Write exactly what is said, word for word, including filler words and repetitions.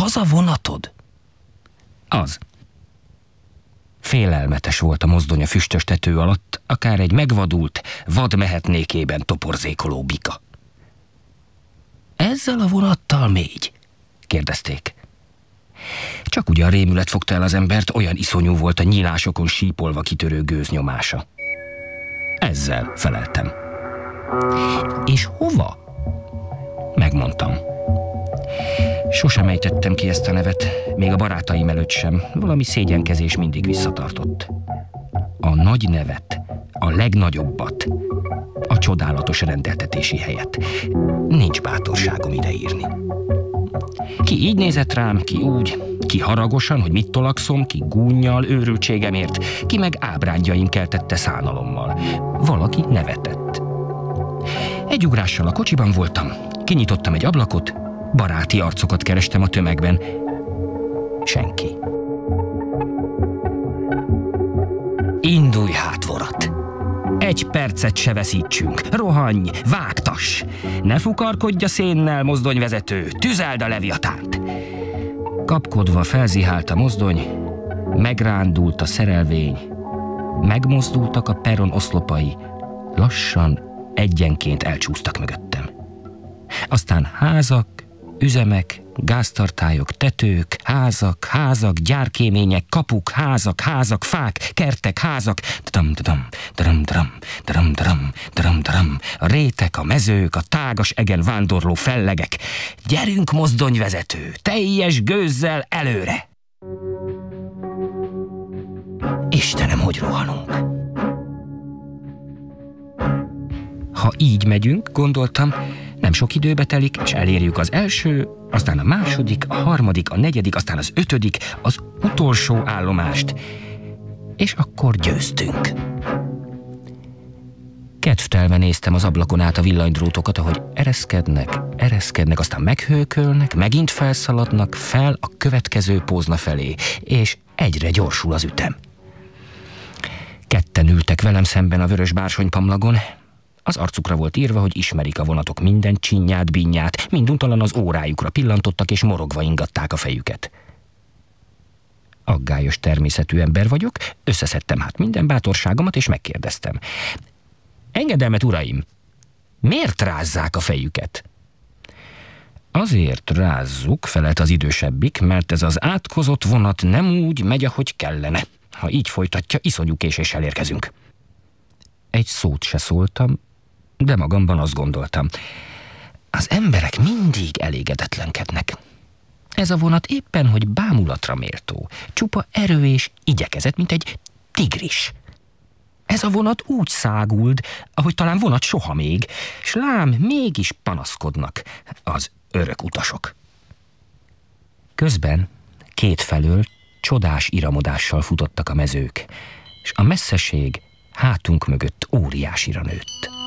Az a vonatod? Az. Félelmetes volt a mozdony a füstös tető alatt, akár egy megvadult, vad mehetnékében toporzékoló bika. Ezzel a vonattal mégy? Kérdezték. Csak ugyan rémület fogta el az embert, olyan iszonyú volt a nyílásokon sípolva kitörő gőznyomása. Ezzel feleltem. És hova? Megmondtam. Sosem ejtettem ki ezt a nevet, még a barátaim előtt sem. Valami szégyenkezés mindig visszatartott. A nagy nevet, a legnagyobbat, a csodálatos rendeltetési helyet. Nincs bátorságom ideírni. Ki így nézett rám, ki úgy, ki haragosan, hogy mit tolakszom, ki gúnnyal, őrültségemért, ki meg ábrándjaim keltette szánalommal. Valaki nevetett. Egy ugrással a kocsiban voltam, kinyitottam egy ablakot, baráti arcokat kerestem a tömegben. Senki. Indulj hát, vorat! Egy percet se veszítsünk. Rohanj, vágtass! Ne fukarkodj a szénnel, mozdonyvezető! Tüzeld a leviatánt! Kapkodva felzihált a mozdony, megrándult a szerelvény, megmozdultak a perron oszlopai, lassan egyenként elcsúsztak mögöttem. Aztán házak, üzemek, gáztartályok, tetők, házak, házak, gyárkémények, kapuk, házak, házak, fák, kertek, házak, dram-dram, dram-dram, dram-dram, dram-dram, a rétek, a mezők, a tágas egen vándorló fellegek. Gyerünk, mozdonyvezető, teljes gőzzel előre! Istenem, hogy rohanunk! Ha így megyünk, gondoltam, nem sok időbe telik, és elérjük az első, aztán a második, a harmadik, a negyedik, aztán az ötödik, az utolsó állomást, és akkor győztünk. Kedvtelve néztem az ablakon át a villanydrótokat, ahogy ereszkednek, ereszkednek, aztán meghőkölnek, megint felszaladnak, fel a következő pózna felé, és egyre gyorsul az ütem. Ketten ültek velem szemben a vörös bársonypamlagon. Az arcukra volt írva, hogy ismerik a vonatok minden csinyát, binnyát, minduntalan az órájukra pillantottak, és morogva ingatták a fejüket. Aggályos természetű ember vagyok, összeszedtem hát minden bátorságomat, és megkérdeztem. Engedelmet, uraim, miért rázzák a fejüket? Azért rázzuk, felelt az idősebbik, mert ez az átkozott vonat nem úgy megy, ahogy kellene. Ha így folytatja, iszonyú késéssel érkezünk. Egy szót se szóltam, de magamban azt gondoltam. Az emberek mindig elégedetlenkednek. Ez a vonat éppen, hogy bámulatra méltó. Csupa erő és igyekezet, mint egy tigris. Ez a vonat úgy száguld, ahogy talán vonat soha még, s lám, mégis panaszkodnak az örök utasok. Közben kétfelől csodás iramodással futottak a mezők, és a messzeség hátunk mögött óriásira nőtt.